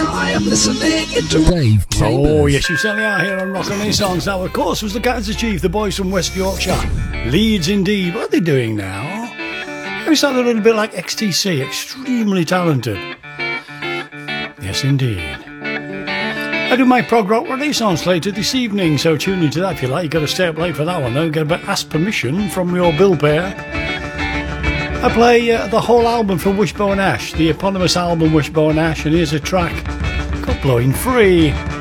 I am listening to Dave Chambers. Oh, yes, you certainly are here on Rock and Renaissance. Now, of course, was the Cancer Chief, the boys from West Yorkshire. Leeds, indeed. What are they doing now? They sound a little bit like XTC, extremely talented. Yes, indeed. I do my prog rock Renaissance later this evening, so tune into that if you like. You've got to stay up late for that one, though. You've got to ask permission from your bill payer. I play the whole album from Wishbone Ash, the eponymous album Wishbone Ash, and here's a track called Blowing Free.